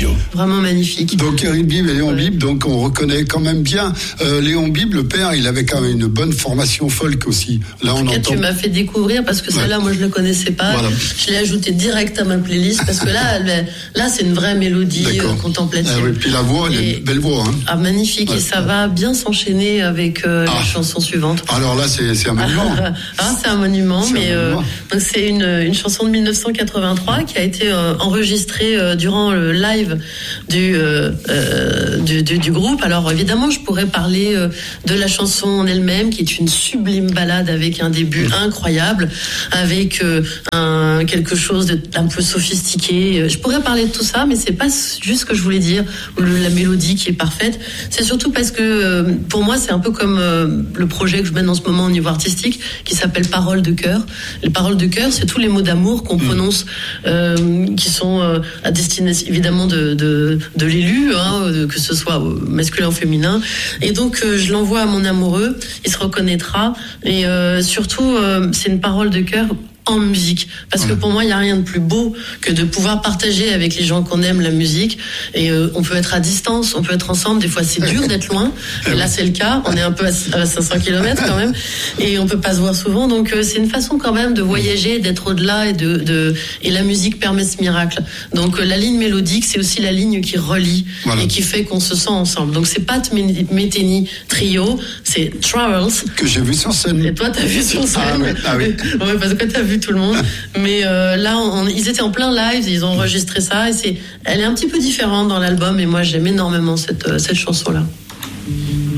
Radio. Vraiment magnifique. Donc Eric Bibb et Léon Bibb, donc on reconnaît quand même bien. Léon Bibb, le père, il avait quand même une bonne formation folk aussi. Là, en tout cas, tu m'as fait découvrir parce que celle-là, moi, je le connaissais pas. Voilà. Je l'ai ajouté direct à ma playlist parce que là, c'est une vraie mélodie contemplative. Ah oui, puis la voix, elle est belle voix. Hein. Ah, magnifique. Et ça va bien s'enchaîner avec la chanson suivante. Alors là, c'est un monument. C'est un monument, donc c'est une chanson de 1983 qui a été enregistrée durant le live du groupe. Alors évidemment, je pourrais parler de la chanson en elle-même, qui est une sublime ballade avec un début incroyable, avec quelque chose d'un peu sophistiqué. Je pourrais parler de tout ça, mais c'est pas juste ce que je voulais dire, ou la mélodie qui est parfaite. C'est surtout parce que pour moi, c'est un peu comme le projet que je mène en ce moment au niveau artistique, qui s'appelle Paroles de cœur. Les paroles de cœur, c'est tous les mots d'amour qu'on prononce, qui sont à destination évidemment de l'élu, que ce soit masculin ou féminin. Et donc je l'envoie à mon amoureux, il se reconnaîtra. Et surtout, c'est une parole de cœur en musique, parce que pour moi il n'y a rien de plus beau que de pouvoir partager avec les gens qu'on aime la musique. Et on peut être à distance, on peut être ensemble, des fois c'est dur d'être loin, et là c'est le cas, on est un peu à 500 km quand même, et on peut pas se voir souvent, donc c'est une façon quand même de voyager, d'être au-delà, et la musique permet ce miracle. Donc la ligne mélodique, c'est aussi la ligne qui relie et qui fait qu'on se sent ensemble. Donc c'est pas Metheny Trio, c'est Travels, que j'ai vu sur scène. Et toi t'as vu sur scène. Ah oui. Ouais, parce que t'as vu tout le monde, mais là ils étaient en plein live, ils ont enregistré ça, et elle est un petit peu différente dans l'album, et moi j'aime énormément cette chanson là.